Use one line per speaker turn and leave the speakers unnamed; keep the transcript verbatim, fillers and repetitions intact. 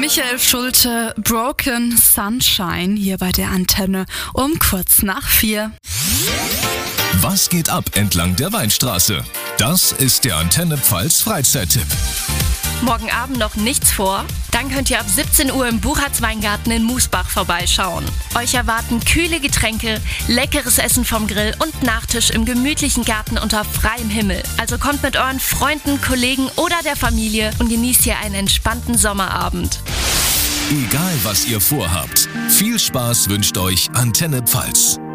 Michael Schulte, Broken Sunshine, hier bei der Antenne um kurz nach vier.
Was geht ab entlang der Weinstraße? Das ist der Antenne Pfalz Freizeittipp.
Morgen Abend noch nichts vor? Dann könnt ihr ab siebzehn Uhr im Buchards Weingarten in Musbach vorbeischauen. Euch erwarten kühle Getränke, leckeres Essen vom Grill und Nachtisch im gemütlichen Garten unter freiem Himmel. Also kommt mit euren Freunden, Kollegen oder der Familie und genießt hier einen entspannten Sommerabend.
Egal was ihr vorhabt, viel Spaß wünscht euch Antenne Pfalz.